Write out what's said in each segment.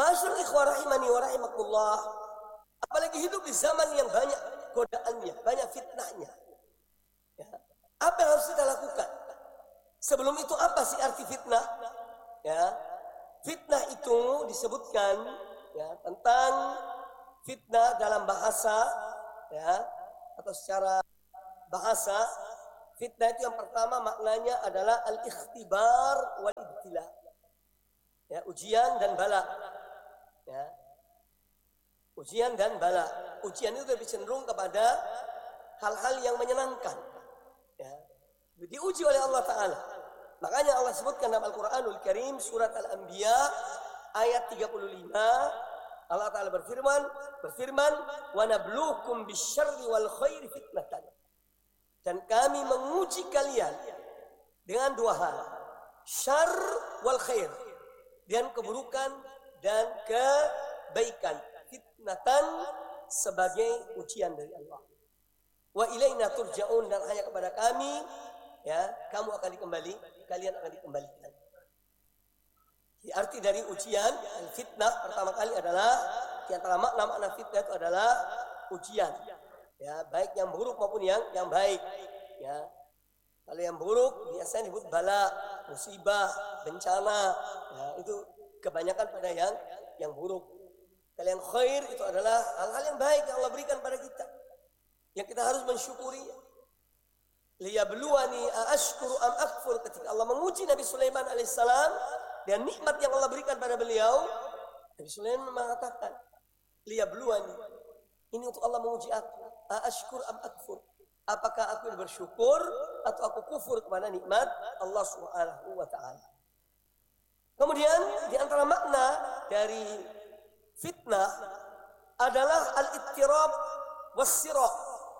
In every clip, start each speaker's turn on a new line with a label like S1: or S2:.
S1: Ma'asyiral ikhwah rahimani wa rahimakumullah. Apalagi hidup di zaman yang banyak godaannya, banyak fitnahnya. Ya. Apa yang harus kita lakukan? Sebelum itu apa sih arti fitnah? Ya. Fitnah itu disebutkan ya, tentang fitnah dalam bahasa ya, atau secara bahasa, fitnah itu yang pertama maknanya adalah al-ikhtibar wal ibtila. Ya, ujian dan bala. Ya. Ujian dan bala. Ujian itu lebih cenderung kepada hal-hal yang menyenangkan. Ya. Diuji oleh Allah Ta'ala. Makanya Allah sebutkan dalam Al-Quranul Karim surat Al-Anbiya ayat 35. Allah Ta'ala berfirman wa nabluukum bisyarri wal khairi fitnatan. Dan kami menguji kalian dengan dua hal, syarr wal khair, dan keburukan dan kebaikan. Fitnatan sebagai ujian dari Allah. Wa ilaina turja'un, dan hanya kepada kami ya kamu akan kalian akan dikembalikan. Jadi arti dari ujian, fitnah pertama kali adalah di antara makna fitnah itu adalah ujian. Ya, baik yang buruk maupun yang baik. Ya. Kalau yang buruk biasanya disebut bala, musibah, bencana. Ya, itu kebanyakan pada yang buruk. Kalau yang khair itu adalah hal-hal yang baik yang Allah berikan pada kita, yang kita harus mensyukuri. Liyabluwani aashkuru am akfur. Ketika Allah menguji Nabi Sulaiman alaihissalam dan nikmat yang Allah berikan pada beliau, Nabi Sulaiman mengatakan, liyabluwani, ini untuk Allah menguji aku. Aashkur am akfur. Apakah aku bersyukur atau aku kufur kepada nikmat Allah Subhanahu wa taala. Kemudian di antara makna dari fitnah adalah al-ittirab was-sirah.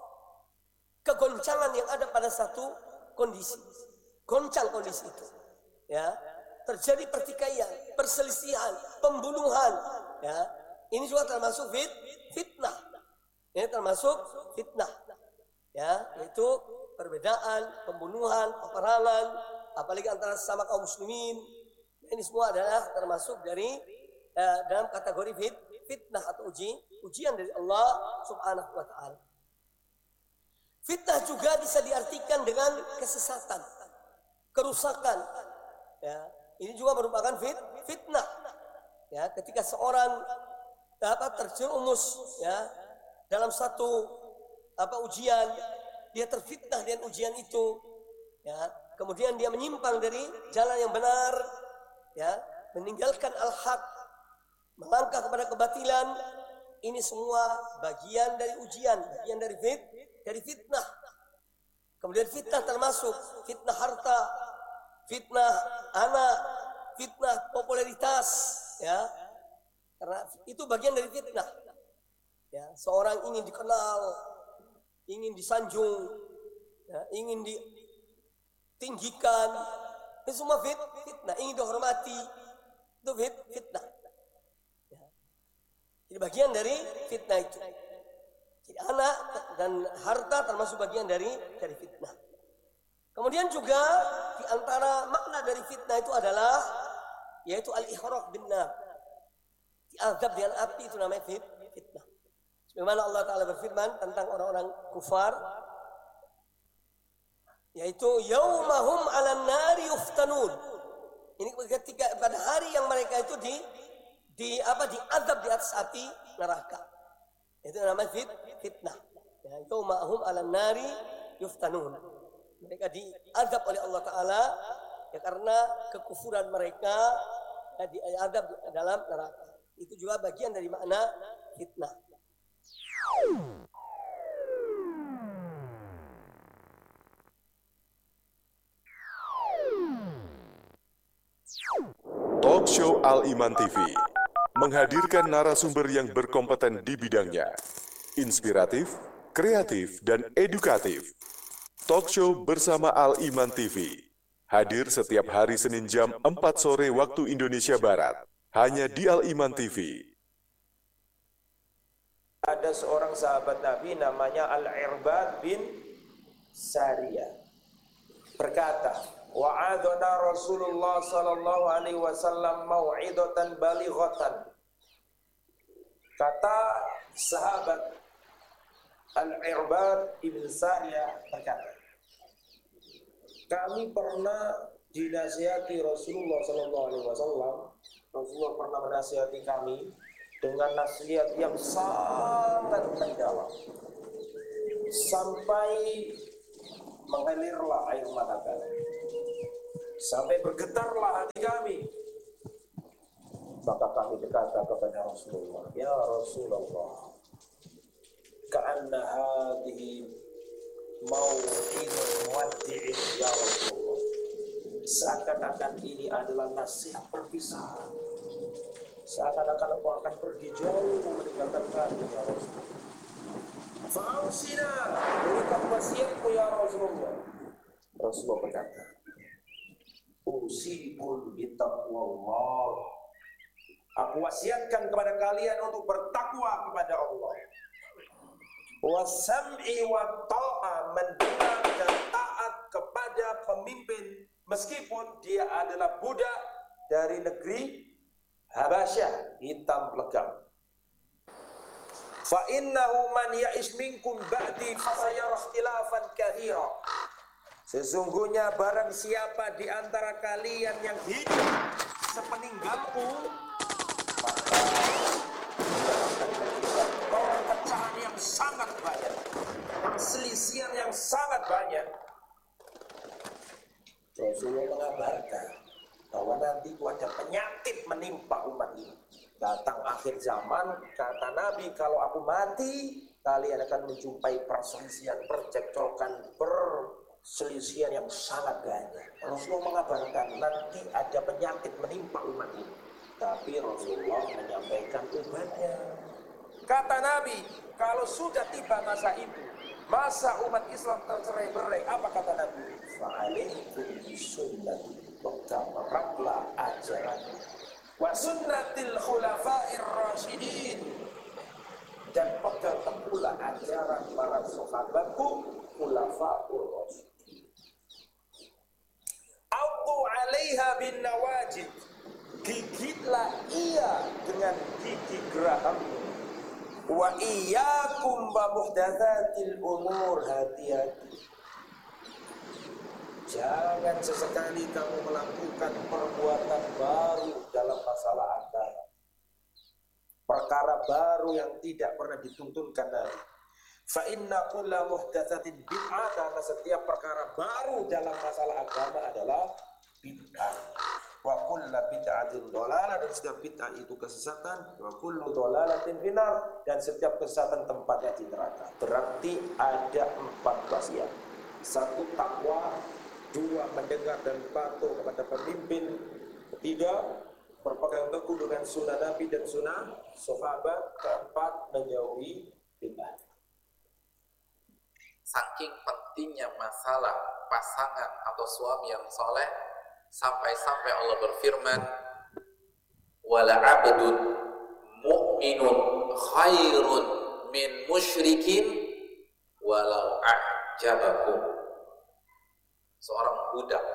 S1: Kegoncangan yang ada pada satu kondisi. Goncang kondisi itu. Ya, terjadi pertikaian, perselisihan, pembunuhan, ya. Ini juga termasuk fitnah. Ini termasuk fitnah. Ya, yaitu perbedaan, pembunuhan, peperangan, apalagi antara sesama kaum muslimin. Ini semua adalah termasuk dari dalam kategori fitnah atau ujian dari Allah Subhanahu wa taala. Fitnah juga bisa diartikan dengan kesesatan, kerusakan. Ya, ini juga merupakan fitnah. Ya, ketika seorang terjerumus ya dalam satu ujian, dia terfitnah dengan ujian itu, ya, kemudian dia menyimpang dari jalan yang benar, ya, meninggalkan al-haq, melangkah kepada kebatilan. Ini semua bagian dari ujian, bagian dari fitnah. Kemudian fitnah termasuk fitnah harta, fitnah anak, fitnah popularitas, ya. Karena itu bagian dari fitnah. Ya, seorang ingin dikenal, ingin disanjung, ya, ingin ditinggikan, itu semua fitnah. Ingin dihormati, itu fitnah. Ya. Jadi bagian dari fitnah itu. Jadi anak dan harta termasuk bagian dari fitnah. Kemudian juga di antara makna dari fitnah itu adalah yaitu al-ihraq bin nar. Diazab dengan api, itu namanya fitnah. Sebagaimana Allah Ta'ala berfirman tentang orang-orang kufar, yaitu yaumahum 'alan nari yuftanun. Ini ketika pada hari yang mereka itu diazab di atas api neraka. Itu namanya fitnah. Ya, yaumahum 'alan nari yuftanun. Mereka diazab oleh Allah Ta'ala ya karena kekufuran mereka, ya, diazab dalam neraka. Itu juga bagian dari makna fitnah.
S2: Talk Show Al-Iman TV menghadirkan narasumber yang berkompeten di bidangnya, inspiratif, kreatif, dan edukatif. Talk Show bersama Al-Iman TV hadir setiap hari Senin jam 4 sore waktu Indonesia Barat, hanya di Al-Iman TV.
S3: Ada seorang sahabat Nabi namanya Al-Irbad bin Sariyah berkata, wa'adana Rasulullah sallallahu alaihi wasallam mau'idatan balighatan Kata sahabat Al-Irbad ibn Sariyah berkata, kami pernah dinasihati Rasulullah SAW. Rasulullah pernah menasihati kami dengan nasihat yang sangat mendalam, sampai mengalirlah air mata kami, sampai bergetarlah hati kami. Maka kami berkata kepada Rasulullah, ya Rasulullah, ka'anna hadhihi mau'idun muwaddi'in ya Rasulullah. Seakan-akan ini adalah nasihat perpisahan. Seakan-akan aku akan pergi jauh meninggalkan kami ya Rasulullah. Fa'ausina, berikan wasiatku ya Rasulullah. Rasulullah berkata, usikum bitaqwallah. Aku wasiatkan kepada kalian untuk bertakwa kepada Allah. Wasam'i wa ta'ah, mendengar dan taat kepada pemimpin meskipun dia adalah budak dari negeri Habasyah, hitam legam. Fa innahu man ya'ish minkum ba'di fasayara ikhtilafan katsira. Sesungguhnya barang siapa di antara kalian yang hidup sepeninggalku, maka perpecahan yang sangat banyak, perselisihan yang sangat banyak. Rasulullah mengabarkan bahwa nanti ada penyakit menimpa umat ini. Datang akhir zaman, kata Nabi, kalau aku mati, kalian akan menjumpai perselisihan, percekcokan, perselisihan yang sangat banyak. Rasulullah mengabarkan nanti ada penyakit menimpa umat ini. Tapi Rasulullah menyampaikan obatnya. Kata Nabi, kalau sudah tiba masa itu, masa umat Islam tercerai-berai, apa kata Nabi? Fa'alaikum bisunnati, maka meratlah ajaran wa sunnatil khulafa'ir rasyidin, dan pegang teguhlah ajaran para sahabatku khulafa'ur rasyidin. Aqu 'alaiha bin nawajid, gigitlah ia dengan gigi geraham. Wa iyyakum wa muhdatsatil umur, hati-hati. Jangan sesekali kamu melakukan perbuatan baru dalam masalah agama. Perkara baru yang tidak pernah dituntunkan Nabi. Fa inna kulla muhdatsatin bid'ah, karena setiap perkara baru dalam masalah agama adalah bid'ah. Wa kullu bid'atin dhalalah, dan setiap bid'ah itu kesesatan. Wa kullu dhalalatin finnar, dan setiap kesesatan tempatnya di neraka. Berarti ada 4 wasiat. 1, takwa. 2, mendengar dan patuh kepada pemimpin. 3, berpegang teguh dengan sunnah Nabi dan sunnah sahabat. 4, menjauhi bid'ah.
S4: Saking pentingnya masalah pasangan atau suami yang soleh, sampai-sampai Allah berfirman, wala abdun mu'minun khairun min musyrikin walau a'jabakum. Seorang budak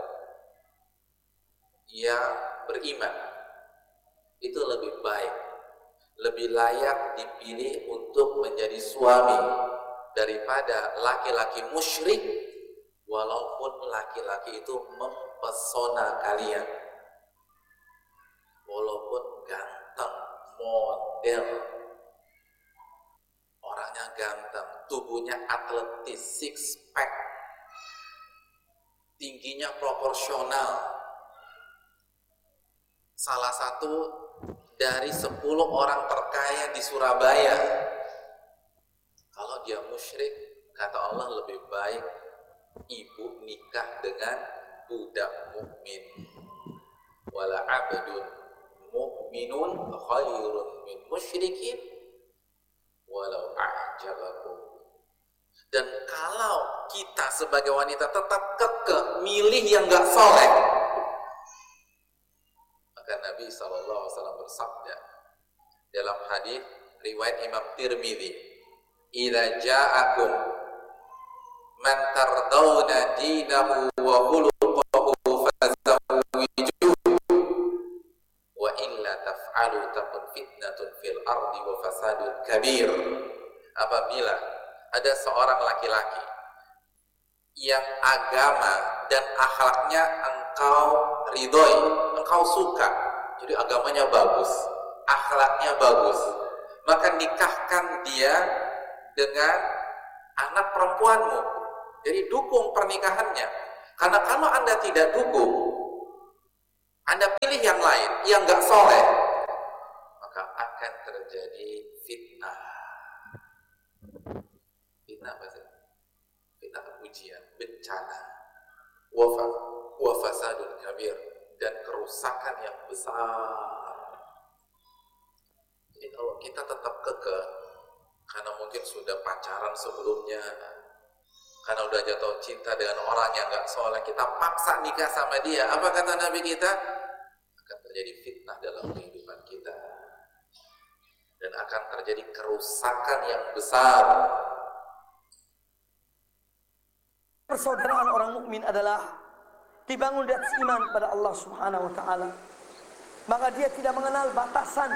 S4: yang beriman itu lebih baik, lebih layak dipilih untuk menjadi suami daripada laki-laki musyrik, walaupun laki-laki itu mempesona kalian, walaupun ganteng, model, orangnya ganteng, tubuhnya atletis, six pack, tingginya proporsional. Salah satu dari 10 orang terkaya di Surabaya. Kalau dia musyrik, kata Allah, lebih baik ibu nikah dengan budak mukmin. Wala abdun mu'minun khairun min musyrikin walau a'jabakum. Dan kalau kita sebagai wanita tetap kekeh milih yang gak soleh, maka Nabi SAW bersabda dalam hadis riwayat Imam Tirmidzi, idza ja'akum man tardawna dinahu wa khuluquhu fazawwijuhu wa illa illa taf'alu takun fitnatun fil ardi wa fasadun kabir. Apabila ada seorang laki-laki yang agama dan akhlaknya engkau ridhoi, engkau suka, jadi agamanya bagus, akhlaknya bagus, maka nikahkan dia dengan anak perempuanmu. Jadi dukung pernikahannya. Karena kalau Anda tidak dukung, Anda pilih yang lain, yang gak soleh, maka akan terjadi fitnah. Fitnah apa sih? Fitnah ujian, bencana, wa fasadun kabir, dan kerusakan yang besar. Jadi kalau kita tetap kekeh, karena mungkin sudah pacaran sebelumnya, karena udah jatuh cinta dengan orang yang gak soleh, kita paksa nikah sama dia, apa kata Nabi kita? Akan terjadi fitnah dalam kehidupan kita, dan akan terjadi kerusakan yang besar.
S1: Persaudaraan orang mukmin adalah dibangun di atas iman pada Allah Subhanahu wa taala. Maka dia tidak mengenal batasan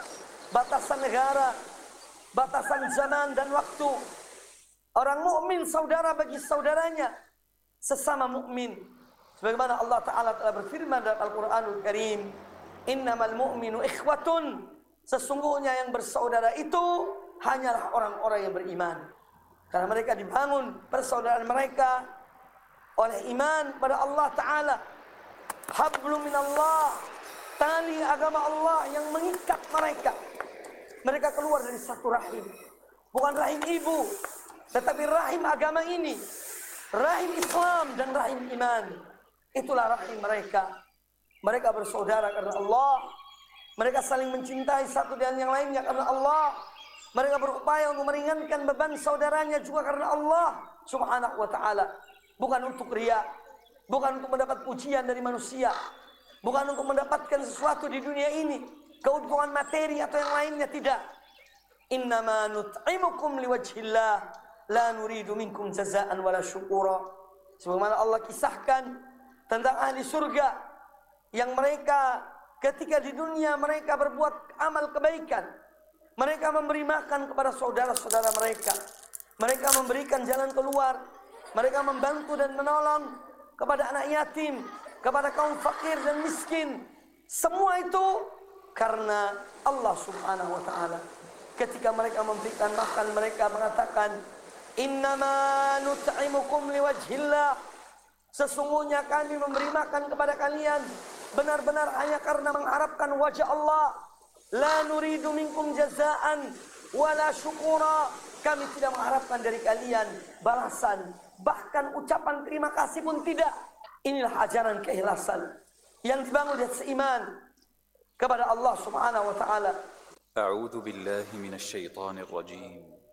S1: negara, batasan zaman dan waktu. Orang mukmin saudara bagi saudaranya, sesama mukmin. Sebagaimana Allah taala telah berfirman dalam Al-Qur'anul Karim, "Innamal mu'minu ikhwatun." Sesungguhnya yang bersaudara itu hanyalah orang-orang yang beriman. Karena mereka dibangun persaudaraan mereka oleh iman pada Allah Ta'ala. Hablum minallah, tali agama Allah yang mengikat mereka. Mereka keluar dari satu rahim. Bukan rahim ibu, tetapi rahim agama ini. Rahim Islam dan rahim iman. Itulah rahim mereka. Mereka bersaudara karena Allah. Mereka saling mencintai satu dengan yang lainnya karena Allah. Mereka berupaya untuk meringankan beban saudaranya juga karena Allah Subhanahu wa ta'ala. Bukan untuk riya, bukan untuk mendapat pujian dari manusia, bukan untuk mendapatkan sesuatu di dunia ini, keuntungan materi atau yang lainnya, tidak. Innama nut'imukum liwajhillah la nuridu minkum jazaan wala syukura. Sebagaimana Allah kisahkan tentang ahli surga yang mereka ketika di dunia mereka berbuat amal kebaikan, mereka memberi makan kepada saudara-saudara mereka. Mereka memberikan jalan keluar. Mereka membantu dan menolong kepada anak yatim, kepada kaum fakir dan miskin. Semua itu karena Allah Subhanahu wa ta'ala. Ketika mereka memberikan makan, mereka mengatakan, "Innama nut'imukum liwajhillah." Sesungguhnya kami memberi makan kepada kalian benar-benar hanya karena mengharapkan wajah Allah. La nuridu minkum jazaan wala syukura. Kami tidak mengharapkan dari kalian balasan, bahkan ucapan terima kasih pun tidak. Inilah ajaran keikhlasan yang dibangun di atas iman kepada Allah Subhanahu wa taala.
S5: A'udzu billahi minasy syaithanir rajim.